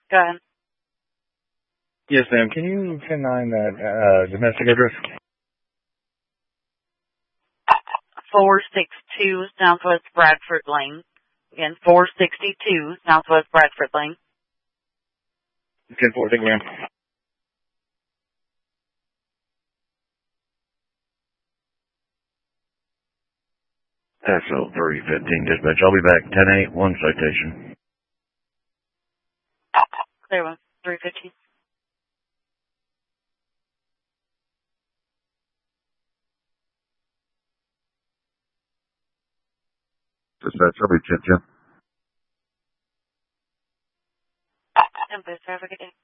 Go ahead. Yes, ma'am. Can you 10-9 that domestic address? 462 Southwest Bradford Lane. Again, 462 Southwest Bradford Lane. 10-4, thank you, ma'am. SO 315 dispatch. I'll be back. 10-8, 1 citation. Clear one. 315. Dispatch, I'll be 10-10. Have a good day.